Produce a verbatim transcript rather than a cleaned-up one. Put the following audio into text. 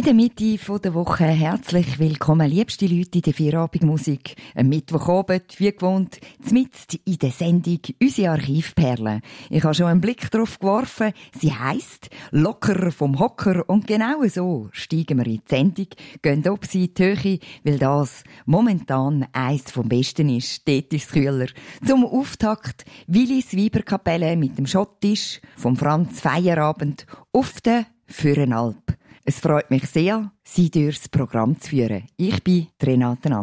der Mitte der Woche herzlich willkommen, liebste Leute in der Feierabendmusik. Am Mittwochabend, wie gewohnt, mitten in der Sendung «Unsere Archivperlen». Ich habe schon einen Blick darauf geworfen. Sie heisst «Locker vom Hocker» und genau so steigen wir in die Sendung, gehen ob sie in die Höhe, weil das momentan eins vom Besten ist. Dort ist es kühler. Zum Auftakt Willis Weiberkapelle mit dem Schottisch vom Franz Feierabend auf der Fürenalp. Es freut mich sehr, Sie durchs Programm zu führen. Ich bin Renate Ann.